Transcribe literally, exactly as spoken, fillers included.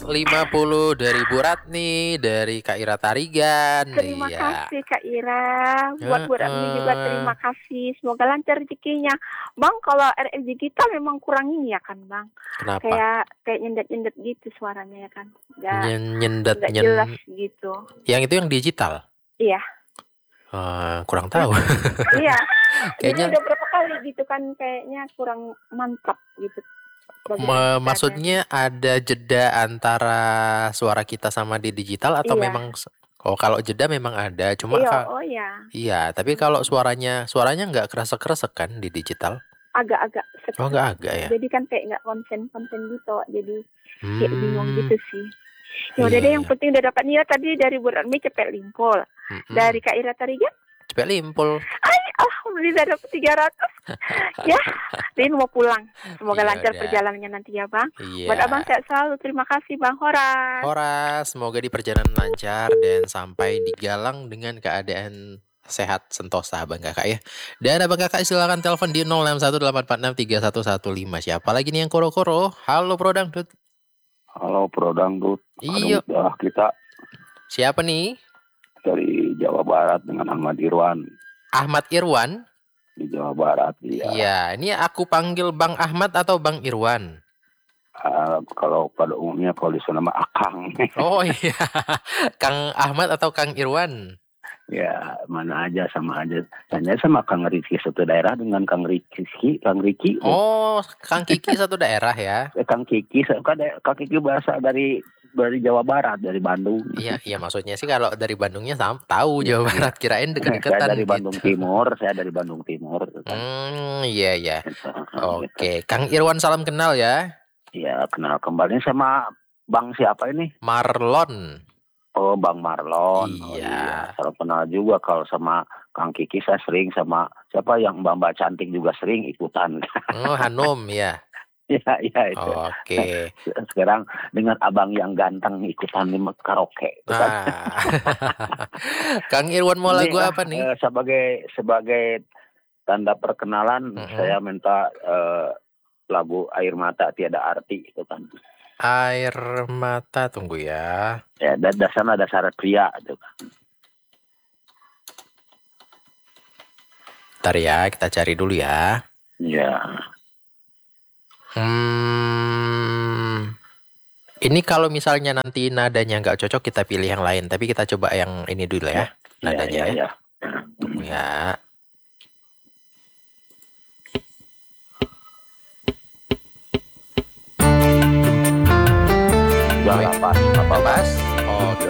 lima puluh dari Bu Ratni, dari Kak Ira Tarigan. Terima Iya. kasih Kak Ira. Buat Bu Ratni juga terima kasih. Semoga lancar rezekinya. Bang, kalau R L G kita memang kurang ini ya kan Bang? Kenapa? Kayak kayak nyendat-nyendat gitu suaranya ya kan? Nggak, Nyendat nggak nyen... jelas gitu. Yang itu yang digital? Iya. Uh, kurang tahu. Iya. Kayaknya jadi udah berapa kali gitu kan kayaknya kurang mantap gitu. M- maksudnya ada jeda antara suara kita sama di digital atau iya. memang oh kalau jeda memang ada cuma iya, ka- oh ya. Iya, tapi kalau suaranya suaranya nggak kerasa-kerasa kan di digital? Agak-agak. Oh, agak-agak ya. Jadi kan kayak nggak konsen-konsen gitu. Jadi hmm. kayak bingung gitu sih. Ya udah iya, deh, yang iya. penting udah dapat niat tadi dari Bu Ratni cepet limpul. Mm-hmm. Dari Kak Ira Tarigan cepet limpul. Ay, alhamdulillah dapat tiga ratus. Ya, Rin mau pulang. Semoga Iya, lancar udah. perjalanannya nanti ya Bang. Iya. Buat Abang sehat selalu. Terima kasih Bang Horas. Horas, semoga di perjalanan lancar dan sampai di Galang dengan keadaan sehat sentosa Abang Kakak ya. Dan Abang Kakak silakan telepon di nol enam satu delapan empat enam tiga satu satu lima. Siapa lagi nih yang koro-koro? Halo Pro Dangdut. Halo Pro Dangdut. Iya. Aduh, kita. Siapa nih? Dari Jawa Barat dengan Ahmad Irwan. Ahmad Irwan? Di Jawa Barat, iya. Iya, ini aku panggil Bang Ahmad atau Bang Irwan? Uh, kalau pada umumnya kalau di sana nama Akang. Oh iya, Kang Ahmad atau Kang Irwan? Ya, mana aja sama aja. Tanya sama Kang Riki satu daerah dengan Kang Riki, Kang Riki. Oh, Kang Kiki satu daerah ya? Kang Kiki, kan Kang Kiki berasal dari dari Jawa Barat, dari Bandung. Iya, iya maksudnya sih kalau dari Bandungnya sam- tahu Jawa Barat, kirain dekat-dekatan. Saya dari gitu. Bandung Timur, saya dari Bandung Timur. Hmm, iya iya. Oke, Kang Irwan salam kenal ya. Iya, kenal kembali sama Bang siapa ini? Marlon. Oh, Bang Marlon. Iya. Oh, iya. Salam kenal juga kalau sama Kang Kiki saya sering sama siapa yang Mbak-mbak cantik juga sering ikutan. Oh, Hanum ya. Iya, iya itu. Oke. Sekarang dengan abang yang ganteng ikutan di karaoke. Ah. Kang Irwan mau lagu Ini, apa nih? Uh, sebagai sebagai tanda perkenalan, mm-hmm. saya minta uh, lagu Air Mata Tiada Arti itu kan. Air Mata, tunggu ya. Ya, dan dasarnya dasar pria itu kan. Bentar ya, kita cari dulu ya. Ya. Hmm, ini kalau misalnya nanti nadanya nggak cocok kita pilih yang lain, tapi kita coba yang ini dulu ya, ya nadanya ya. Ya, ya. ya. Udah pas, apa pas? Oh,